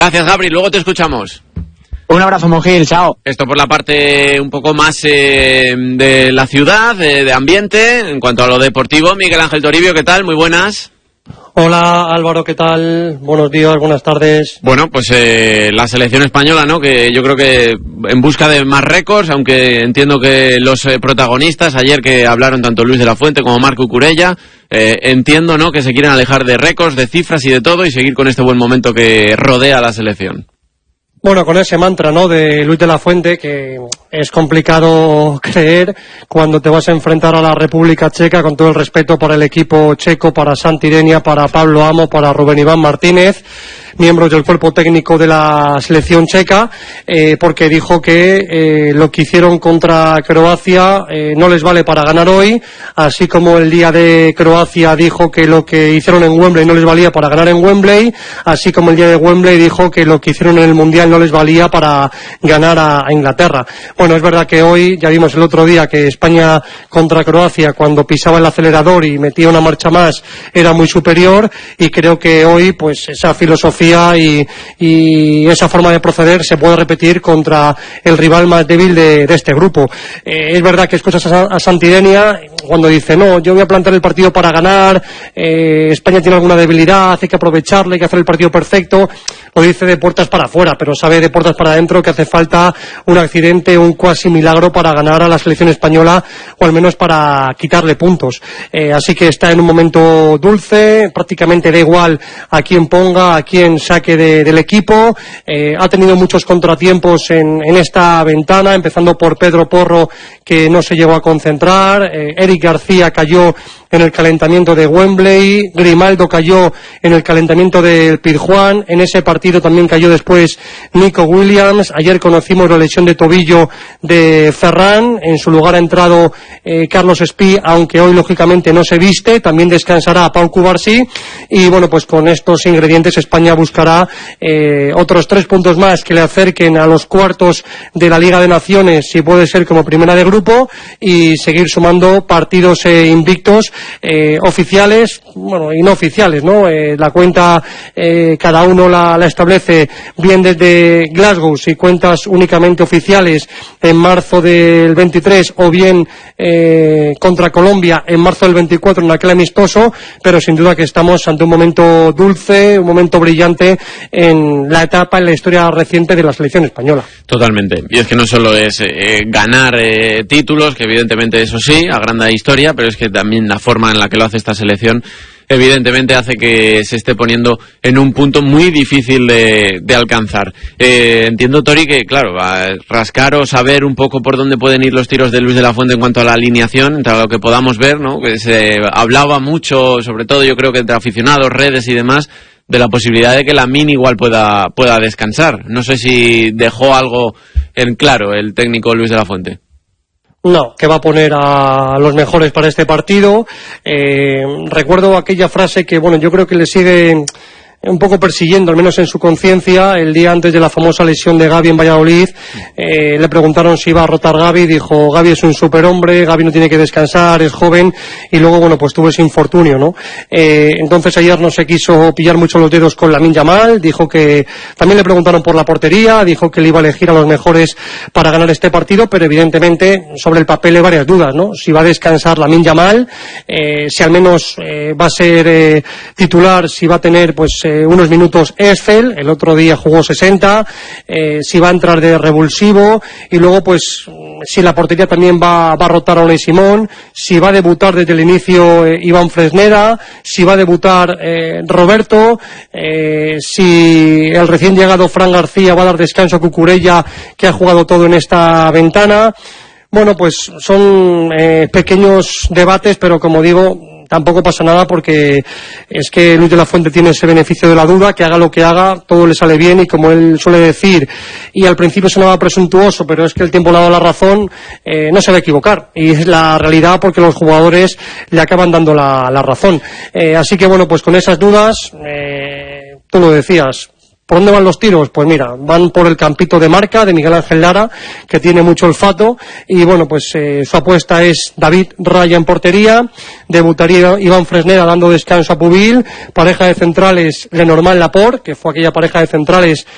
Gracias, Gabri, luego te escuchamos. Un abrazo, Monjil, chao. Esto por la parte un poco más de la ciudad, de ambiente. En cuanto a lo deportivo, Miguel Ángel Toribio, ¿qué tal? Muy buenas. Hola Álvaro, ¿qué tal? Buenos días, buenas tardes. Bueno, pues la selección española, ¿no? Que yo creo que en busca de más récords, aunque entiendo que los protagonistas ayer que hablaron tanto Luis de la Fuente como Marc Cucurella, entiendo, ¿no? Que se quieren alejar de récords, de cifras y de todo y seguir con este buen momento que rodea a la selección. Bueno, con ese mantra, ¿no?, de Luis de la Fuente, que es complicado creer cuando te vas a enfrentar a la República Checa, con todo el respeto para el equipo checo, para Santidenia, para Pablo Amo, para Rubén Iván Martínez, miembros del cuerpo técnico de la selección checa, porque dijo que lo que hicieron contra Croacia no les vale para ganar hoy, así como el día de Croacia dijo que lo que hicieron en Wembley no les valía para ganar en Wembley, así como el día de Wembley dijo que lo que hicieron en el Mundial no les valía para ganar a Inglaterra. Bueno, es verdad que hoy, ya vimos el otro día que España contra Croacia, cuando pisaba el acelerador y metía una marcha más, era muy superior, y creo que hoy pues esa filosofía y esa forma de proceder se puede repetir contra el rival más débil de este grupo. Es verdad que escuchas a Santidenia cuando dice, no, yo voy a plantear el partido para ganar, España tiene alguna debilidad, hay que aprovecharla, hay que hacer el partido perfecto. Lo dice de puertas para afuera, pero sabe de puertas para adentro que hace falta un accidente, un cuasi milagro para ganar a la selección española, o al menos para quitarle puntos. Así que está en un momento dulce, prácticamente da igual a quién ponga, a quién saque del equipo. Ha tenido muchos contratiempos en esta ventana, empezando por Pedro Porro, que no se llegó a concentrar, Eric García cayó en el calentamiento de Wembley, Grimaldo cayó en el calentamiento del Pizjuán, en ese partido también cayó después Nico Williams, ayer conocimos la lesión de tobillo de Ferran, en su lugar ha entrado Carlos Espí, aunque hoy lógicamente no se viste, también descansará Pau Cubarsí, y bueno, pues con estos ingredientes España buscará otros 3 puntos más que le acerquen a los cuartos de la Liga de Naciones, si puede ser como primera de grupo, y seguir sumando partidos invictos, oficiales, bueno, y no oficiales, ¿no? La cuenta cada uno la establece bien desde Glasgow, si cuentas únicamente oficiales en marzo del 23 o bien contra Colombia en marzo del 24 en aquel amistoso, pero sin duda que estamos ante un momento dulce, un momento brillante en la etapa, en la historia reciente de la selección española. Totalmente, y es que no solo es ganar títulos, que evidentemente eso sí, agranda historia, pero es que también la forma en la que lo hace esta selección evidentemente hace que se esté poniendo en un punto muy difícil de alcanzar. Entiendo, Tori, que claro, rascar o saber un poco por dónde pueden ir los tiros de Luis de la Fuente en cuanto a la alineación, entre lo que podamos ver, ¿no? Que se hablaba mucho, sobre todo yo creo que entre aficionados, redes y demás, de la posibilidad de que Lamine igual pueda descansar. No sé si dejó algo en claro el técnico Luis de la Fuente. No, que va a poner a los mejores para este partido. Recuerdo aquella frase que, bueno, yo creo que le sigue un poco persiguiendo, al menos en su conciencia, el día antes de la famosa lesión de Gavi en Valladolid. Le preguntaron si iba a rotar Gavi, dijo, Gavi es un superhombre, Gavi no tiene que descansar, es joven, y luego, bueno, pues tuvo ese infortunio, ¿no? Entonces ayer no se quiso pillar mucho los dedos con Lamine Yamal, dijo que, también le preguntaron por la portería, dijo que le iba a elegir a los mejores para ganar este partido, pero evidentemente sobre el papel hay varias dudas, ¿no? Si va a descansar Lamine Yamal, si al menos va a ser titular, si va a tener, pues, unos minutos Esfel, el otro día jugó 60, si va a entrar de revulsivo, y luego pues si la portería también va a rotar a Unai Simón, si va a debutar desde el inicio Iván Fresneda, si va a debutar Roberto, si el recién llegado Fran García va a dar descanso a Cucurella, que ha jugado todo en esta ventana. Bueno, pues son pequeños debates, pero como digo, tampoco pasa nada, porque es que Luis de la Fuente tiene ese beneficio de la duda, que haga lo que haga, todo le sale bien, y como él suele decir, y al principio sonaba presuntuoso, pero es que el tiempo le ha dado la razón, no se va a equivocar, y es la realidad, porque los jugadores le acaban dando la razón. Así que bueno, pues con esas dudas, tú lo decías, ¿por dónde van los tiros? Pues mira, van por el campito de marca de Miguel Ángel Lara, que tiene mucho olfato, y bueno, pues su apuesta es David Raya en portería, debutaría Iván Fresneda dando descanso a Pubil, pareja de centrales Lenormand Laporte, que fue aquella pareja de centrales